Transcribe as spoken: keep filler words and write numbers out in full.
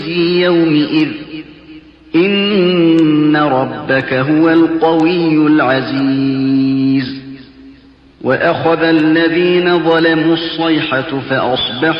يومئذ إن ربك هو القوي العزيز وأخذ الذين ظلموا الصيحة فأصبحوا